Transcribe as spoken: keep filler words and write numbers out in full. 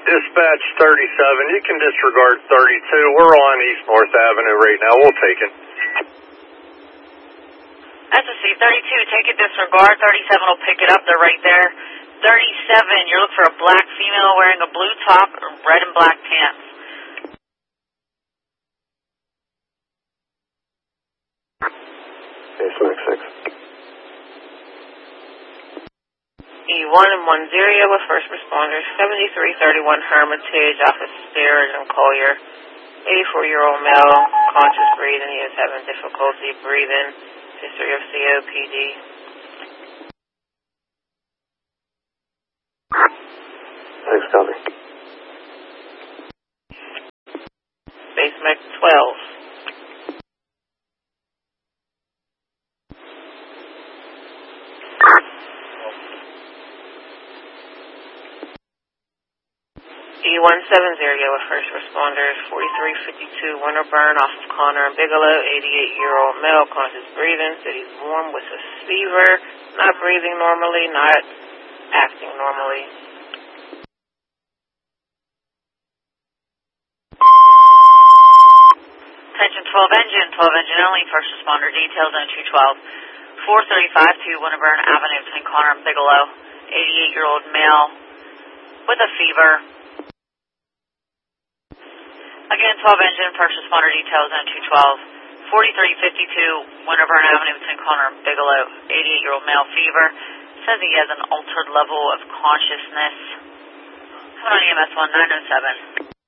Dispatch thirty-seven, you can disregard thirty-two. We're on East North Avenue right now. We'll take it. S S C thirty-two, take it disregard. thirty-seven will pick it up. They're right there. thirty-seven, you're looking for a black female wearing a blue top, red and black pants. Case six six. E one and one zero with first responders, seventy-three thirty-one Hermitage, Office Stairs and Collier. eighty-four-year-old male, conscious breathing. He is having difficulty breathing. History of C O P D. Thanks, copy. Base Mech twelve. E one seven zero with first responders, forty-three fifty-two Winterburn off of Connor and Bigelow, eighty-eight-year-old male, conscious breathing, city's warm with a fever, not breathing normally, not acting normally. Attention twelve engine, twelve engine only, first responder details on two twelve. four thirty-five to Winterburn Avenue between Connor and Bigelow, eighty-eight-year-old male with a fever. Again, twelve engine, first responder details on two twelve. forty-three fifty-two Winterburn Avenue between Connor and Bigelow, eighty-eight-year-old male fever. Says he has an altered level of consciousness. Coming on E M S one nine oh seven.